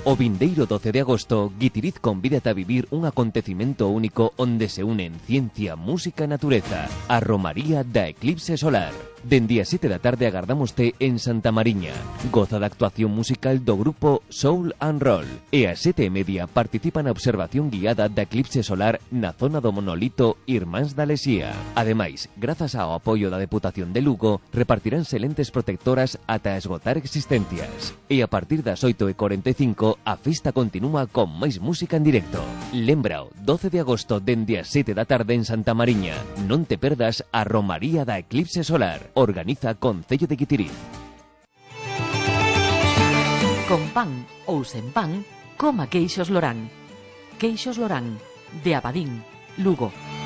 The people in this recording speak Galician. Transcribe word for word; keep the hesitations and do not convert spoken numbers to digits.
O vindeiro doce de agosto, Guitiriz convídate a vivir un acontecimento único onde se unen ciencia, música e natureza. A Romaría da Eclipse Solar. Dende as sete da tarde agardámoste en Santa Mariña. Goza da actuación musical do grupo Soul and Roll. E ás sete e media participa na observación guiada da eclipse solar na zona do monolito Irmáns da Lesía. Ademais, grazas ao apoio da Deputación de Lugo, repartiránse lentes protectoras ata esgotar existencias. E a partir das oito e cuarenta e cinco, a festa continúa con máis música en directo. Lembrao, doce de agosto dende as sete da tarde en Santa Mariña. Non te perdas a Romaría da Eclipse Solar. Organiza Concello de Guitiriz. Con pan ou sen pan, coma queixos Lorán. Queixos Lorán, de Abadín, Lugo.